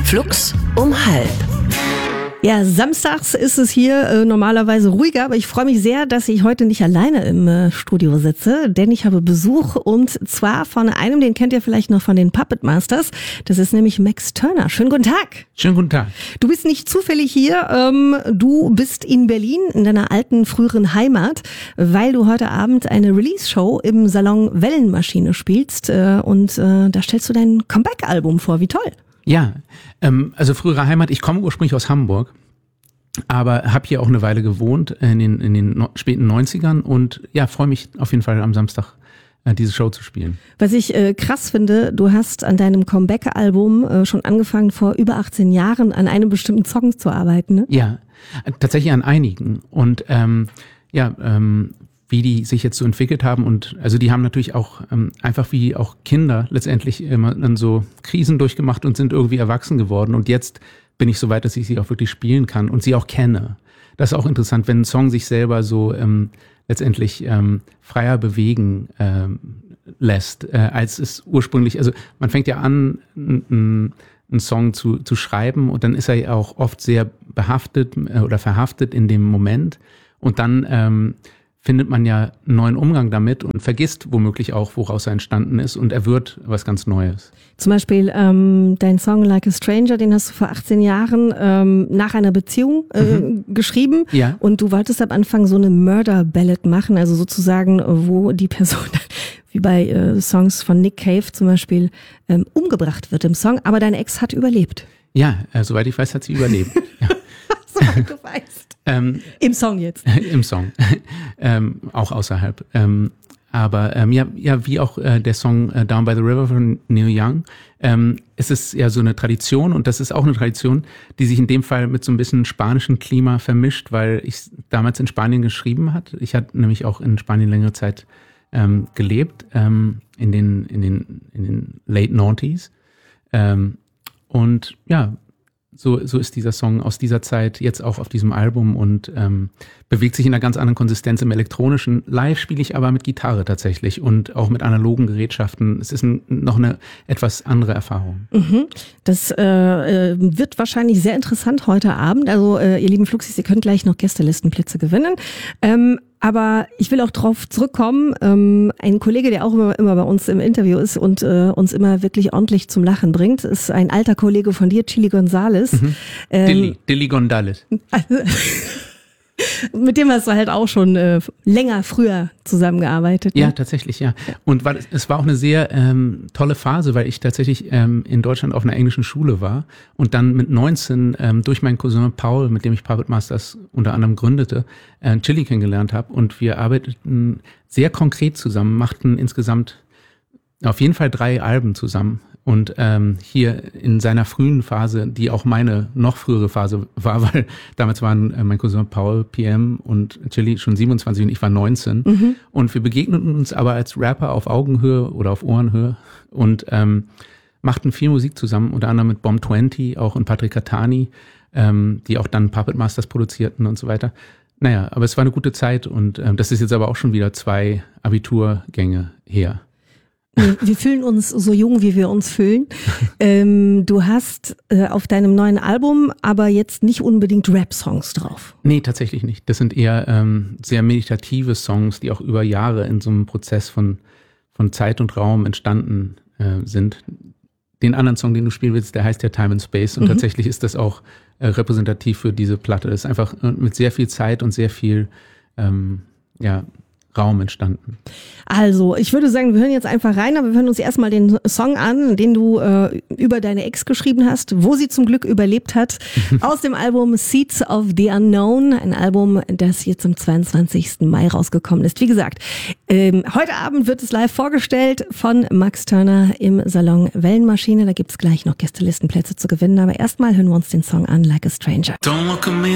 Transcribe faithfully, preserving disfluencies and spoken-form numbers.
Flux um halb. Ja, samstags ist es hier äh, normalerweise ruhiger, aber ich freue mich sehr, dass ich heute nicht alleine im äh, Studio sitze, denn ich habe Besuch und zwar von einem, den kennt ihr vielleicht noch von den Puppet Masters. Das ist nämlich Max Turner. Schönen guten Tag. Schönen guten Tag. Du bist nicht zufällig hier, ähm, du bist in Berlin, in deiner alten, früheren Heimat, weil du heute Abend eine Release-Show im Salon Wellenmaschine spielst äh, und äh, da stellst du dein Comeback-Album vor. Wie toll. Ja, ähm, also frühere Heimat, ich komme ursprünglich aus Hamburg, aber habe hier auch eine Weile gewohnt in den, in den no- späten neunzigern und ja, freue mich auf jeden Fall am Samstag äh, diese Show zu spielen. Was ich äh, krass finde, du hast an deinem Comeback-Album äh, schon angefangen, vor über achtzehn Jahren an einem bestimmten Song zu arbeiten, ne? Ja, äh, tatsächlich an einigen und ähm, ja, ähm, wie die sich jetzt so entwickelt haben und also die haben natürlich auch ähm, einfach wie auch Kinder letztendlich immer dann so Krisen durchgemacht und sind irgendwie erwachsen geworden und jetzt bin ich so weit, dass ich sie auch wirklich spielen kann und sie auch kenne. Das ist auch interessant, wenn ein Song sich selber so ähm, letztendlich ähm, freier bewegen ähm, lässt, äh, als es ursprünglich, also man fängt ja an, einen Song zu, zu schreiben und dann ist er ja auch oft sehr behaftet äh, oder verhaftet in dem Moment und dann ähm, findet man ja einen neuen Umgang damit und vergisst womöglich auch, woraus er entstanden ist und er wird was ganz Neues. Zum Beispiel ähm, dein Song Like a Stranger, den hast du vor achtzehn Jahren ähm, nach einer Beziehung äh, mhm. geschrieben Ja. Und du wolltest am Anfang so eine Murder Ballad machen, also sozusagen, wo die Person wie bei äh, Songs von Nick Cave zum Beispiel ähm, umgebracht wird im Song, aber deine Ex hat überlebt. Ja, äh, soweit ich weiß, hat sie überlebt. Ja. Soweit du weißt. Ähm, Im Song jetzt. Im Song. ähm, auch außerhalb. Ähm, aber ähm, ja, ja, wie auch äh, der Song äh, Down by the River von Neil Young. Ähm, es ist ja so eine Tradition und das ist auch eine Tradition, die sich in dem Fall mit so ein bisschen spanischen Klima vermischt, weil ich damals in Spanien geschrieben hat. Ich hatte nämlich auch in Spanien längere Zeit ähm, gelebt, ähm, in den in den in den Late Noughties. Ähm, und ja, So, so ist dieser Song aus dieser Zeit jetzt auch auf diesem Album und ähm, bewegt sich in einer ganz anderen Konsistenz im Elektronischen. Live spiele ich aber mit Gitarre tatsächlich und auch mit analogen Gerätschaften. Es ist ein, noch eine etwas andere Erfahrung. Mhm. Das äh, wird wahrscheinlich sehr interessant heute Abend. Also äh, ihr lieben Fluxis, ihr könnt gleich noch Gästelistenplätze gewinnen. Ähm, aber ich will auch drauf zurückkommen. Ähm, ein Kollege, der auch immer, immer bei uns im Interview ist und äh, uns immer wirklich ordentlich zum Lachen bringt, ist ein alter Kollege von dir, Chili Gonzales. Mhm. Ähm, Dilly, Dilly Gonzales. Also, mit dem hast du halt auch schon äh, länger früher zusammengearbeitet. Ne? Ja, tatsächlich, ja. Und weil es, es war auch eine sehr ähm, tolle Phase, weil ich tatsächlich ähm, in Deutschland auf einer englischen Schule war und dann mit neunzehn ähm, durch meinen Cousin Paul, mit dem ich Puppet Masters unter anderem gründete, äh, Chili kennengelernt habe und wir arbeiteten sehr konkret zusammen, machten insgesamt auf jeden Fall drei Alben zusammen. Und ähm, hier in seiner frühen Phase, die auch meine noch frühere Phase war, weil damals waren äh, mein Cousin Paul P M und Chili schon siebenundzwanzig und ich war neunzehn. Mhm. Und wir begegneten uns aber als Rapper auf Augenhöhe oder auf Ohrenhöhe und ähm, machten viel Musik zusammen, unter anderem mit Bomb zwanzig, auch und Patrick Catani, ähm, die auch dann Puppet Masters produzierten und so weiter. Naja, aber es war eine gute Zeit und ähm, das ist jetzt aber auch schon wieder zwei Abiturgänge her. Wir fühlen uns so jung, wie wir uns fühlen. ähm, du hast äh, auf deinem neuen Album aber jetzt nicht unbedingt Rap-Songs drauf. Nee, tatsächlich nicht. Das sind eher ähm, sehr meditative Songs, die auch über Jahre in so einem Prozess von, von Zeit und Raum entstanden äh, sind. Den anderen Song, den du spielen willst, der heißt ja Time and Space und mhm. tatsächlich ist das auch äh, repräsentativ für diese Platte. Das ist einfach äh, mit sehr viel Zeit und sehr viel ähm, ja, Raum entstanden. Also, ich würde sagen, wir hören jetzt einfach rein, aber wir hören uns erstmal den Song an, den du äh, über deine Ex geschrieben hast, wo sie zum Glück überlebt hat, aus dem Album Seeds of the Unknown, ein Album, das jetzt am zweiundzwanzigsten Mai rausgekommen ist. Wie gesagt, ähm, heute Abend wird es live vorgestellt von Max Turner im Salon Wellenmaschine. Da gibt's gleich noch Gästelistenplätze zu gewinnen, aber erstmal hören wir uns den Song an, Like a Stranger. Don't look at me